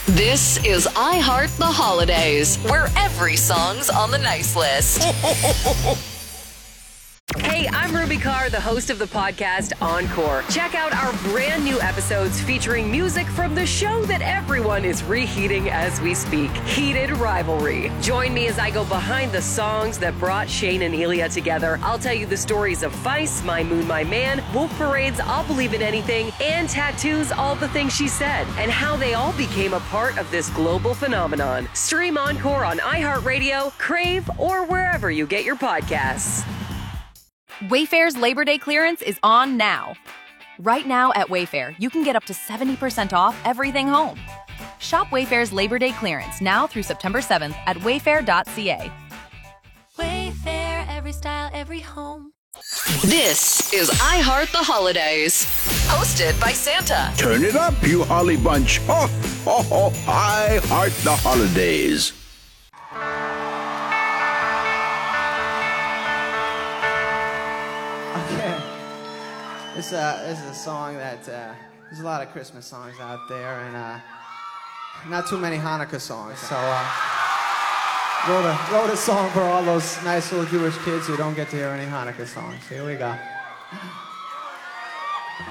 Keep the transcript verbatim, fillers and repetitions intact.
This is I Heart the Holidays, where every song's on the nice list. Hey, I'm Ruby Carr, the host of the podcast Encore. Check out our brand new episodes featuring music from the show that everyone is reheating as we speak, Heated Rivalry. Join me as I go behind the songs that brought Shane and Elia together. I'll tell you the stories of Feist, My Moon, My Man, Wolf Parade's I'll Believe in Anything, and Tattoo's All the Things She Said, and how they all became a part of this global phenomenon. Stream Encore on iHeartRadio, Crave, or wherever you get your podcasts. Wayfair's Labor Day clearance is on now. Right now at Wayfair, you can get up to seventy percent off everything home. Shop Wayfair's Labor Day clearance now through September seventh at wayfair dot c a. Wayfair, every style, every home. This is I Heart the Holidays, hosted by Santa. Turn it up, you holly bunch. Ho, ho, ho, I heart the holidays. This, uh, this is a song that, uh, there's a lot of Christmas songs out there, and uh, not too many Hanukkah songs, so uh, wrote, a, wrote a song for all those nice little Jewish kids who don't get to hear any Hanukkah songs. Here we go.